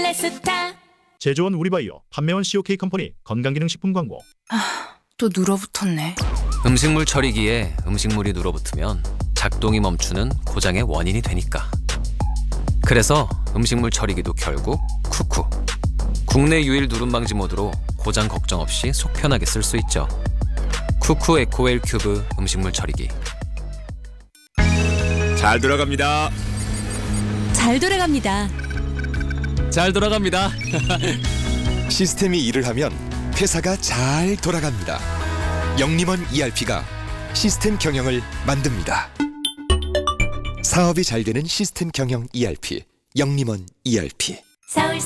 필레스타. 제조원 우리바이오, 판매원 COK 컴퍼니 건강기능식품 광고. 또 눌어붙었네. 음식물 처리기에 음식물이 눌어붙으면 작동이 멈추는 고장의 원인이 되니까. 그래서 음식물 처리기도 결국 쿠쿠. 국내 유일 누름 방지 모드로 고장 걱정 없이 속 편하게 쓸 수 있죠. 쿠쿠 에코웰 큐브 음식물 처리기. 잘 돌아갑니다. 잘 돌아갑니다. 잘 돌아갑니다. 시스템이 일을 하면 회사가 잘 돌아갑니다. 영림원 ERP가 시스템 경영을 만듭니다. 사업이 잘 되는 시스템 경영 ERP, 영림원 ERP. 서울